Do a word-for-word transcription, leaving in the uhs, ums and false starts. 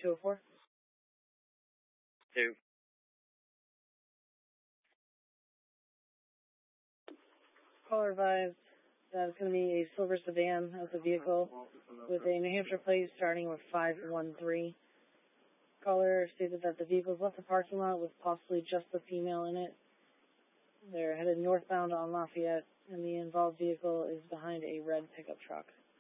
two oh four. Two. Caller advised that it's going to be a silver sedan as a vehicle with a New Hampshire plate starting with five one three. Caller stated that the vehicle left the parking lot with possibly just the female in it. They're headed northbound on Lafayette, and the involved vehicle is behind a red pickup truck.